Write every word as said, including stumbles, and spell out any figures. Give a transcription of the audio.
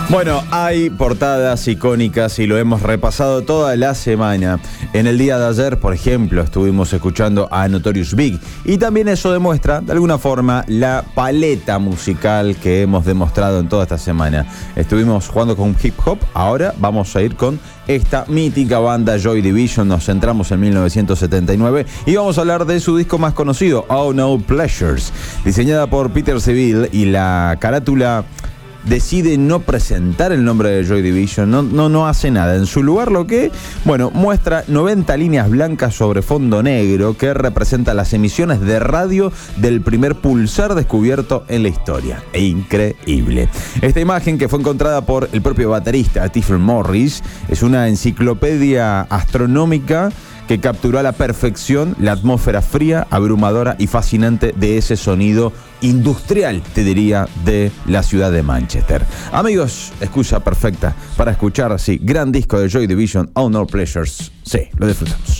Bueno, hay portadas icónicas y lo hemos repasado toda la semana. En el día de ayer, por ejemplo, estuvimos escuchando a Notorious Big y también eso demuestra, de alguna forma, la paleta musical que hemos demostrado en toda esta semana. Estuvimos jugando con hip hop, ahora vamos a ir con esta mítica banda Joy Division. Nos centramos en mil novecientos setenta y nueve y vamos a hablar de su disco más conocido, Oh No Pleasures, diseñada por Peter Seville, y la carátula decide no presentar el nombre de Joy Division, no, no, no hace nada. En su lugar, lo que, bueno, muestra noventa líneas blancas sobre fondo negro que representa las emisiones de radio del primer pulsar descubierto en la historia. E increíble. Esta imagen, que fue encontrada por el propio baterista Stephen Morris, es una enciclopedia astronómica que capturó a la perfección la atmósfera fría, abrumadora y fascinante de ese sonido industrial, te diría, de la ciudad de Manchester. Amigos, excusa perfecta para escuchar, sí, gran disco de Joy Division, Oh No Pleasures. Sí, lo disfrutamos.